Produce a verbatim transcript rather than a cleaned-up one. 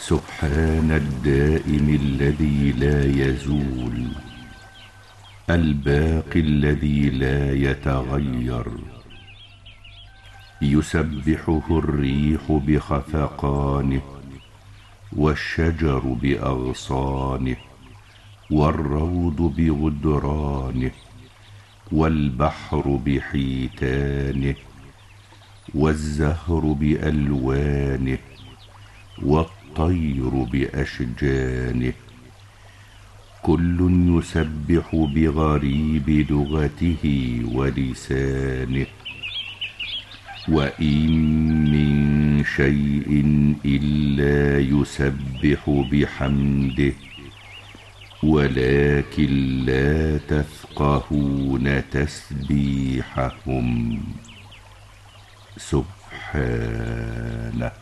سبحان الدائم الذي لا يزول، الباقي الذي لا يتغير. يسبحه الريح بخفقانه، والشجر بأغصانه، والروض بغدرانه، والبحر بحيتانه، والزهر بألوانه، والطير بأشجانه. كل يسبح بغريب لغته ولسانه. وإن من شيء إلا يسبح بحمده، ولكن لا تفقهون تسبيحهم. سبحانه.